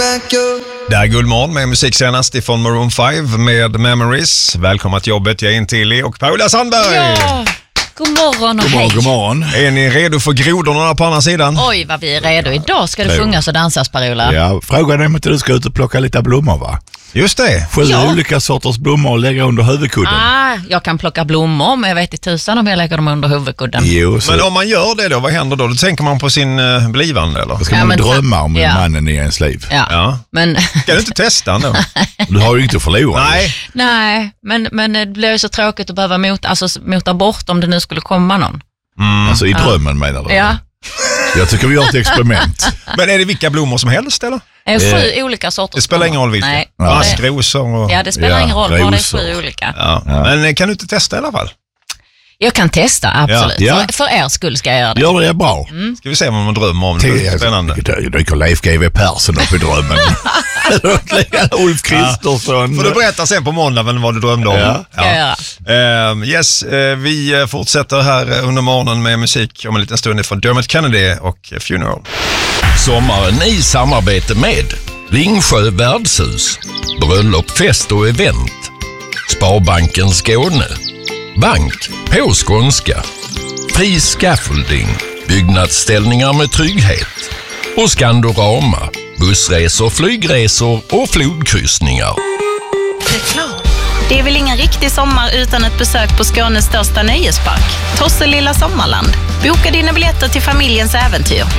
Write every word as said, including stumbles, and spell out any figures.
like you. Det här är Guldmorgon med musik senast ifrån Maroon fem med Memories. Välkomna till jobbet, jag är Intilli och Paula Sandberg. Ja, god morgon och God morgon, hej. god morgon. Är ni redo för grodorna på andra sidan? Oj, vad vi är redo. Idag ska det sjungas och dansas, Paula. Ja, frågan är om inte du ska ut och plocka lite blommor, va? Just det. Sju Ja. olika sorters blommor och lägga under huvudkudden. Ah, jag kan plocka blommor, men jag vet i tusan om jag lägger dem under huvudkudden. Jo, så Men om man gör det då, vad händer då? Då tänker man på sin uh, blivande eller? då ska Ja, man men- drömma om ja. mannen i ens liv. Ja, Ja. men Kan du inte testa ändå? Du har ju inte att förlora. Nej. nej, men, men det blir ju så tråkigt att behöva mota, alltså, mota bort om det nu skulle komma någon. Mm. Alltså i drömmen menar du? Ja, Jag tycker vi gör ett experiment. Men är det vilka blommor som helst eller? det är sju Eh, olika sorters. Det spelar ingen roll vilka. Nej, Ja. det, Maskrosor och... ja, det spelar Ja, ingen roll, bara det är rosor. sju olika. Ja. Men eh, kan du inte testa i alla fall? Jag kan testa, absolut. Ja. Ja. För, för er skull ska jag göra det. Gör det bra. Ska vi se vad man drömmer om. Det är spännande. Det dyker Leif G W Persson upp i drömmen. Ulf Kristersson. Får du berätta sen på måndagen vad du drömde om? Ja. Ska jag göra. Uh, yes, uh, vi fortsätter här under morgonen med musik om en liten stund från Dermot Kennedy och Funeral. Sommaren i samarbete med Lingsjö värdshus, bröllop, fest och event, Sparbanken Skåne, Bank på skånska, Fri Scaffolding, byggnadsställningar med trygghet och Skandorama, bussresor, flygresor och flodkryssningar. Det är väl ingen riktig sommar utan ett besök på Skånes största nöjespark, Tosse Lilla Sommarland. Boka dina biljetter till familjens äventyr